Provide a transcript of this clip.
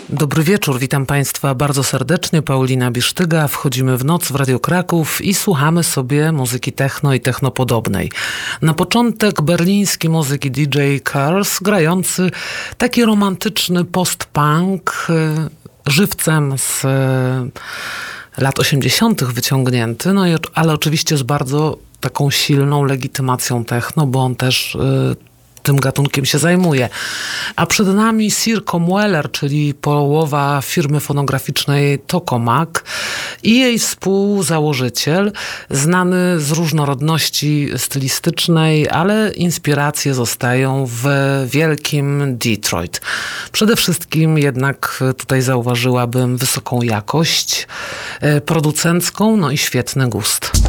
Dobry wieczór, witam Państwa bardzo serdecznie. Paulina Bisztyga. Wchodzimy w noc w Radio Kraków i słuchamy sobie muzyki techno i technopodobnej. Na początek berliński muzyk i DJ Cars, grający taki romantyczny post-punk, żywcem z lat 80. wyciągnięty, ale oczywiście z bardzo taką silną legitymacją techno, bo on też tym gatunkiem się zajmuje. A przed nami Sirko Mueller, czyli połowa firmy fonograficznej Tokamak i jej współzałożyciel, znany z różnorodności stylistycznej, ale inspiracje zostają w wielkim Detroit. Przede wszystkim jednak tutaj zauważyłabym wysoką jakość producencką, no i świetny gust.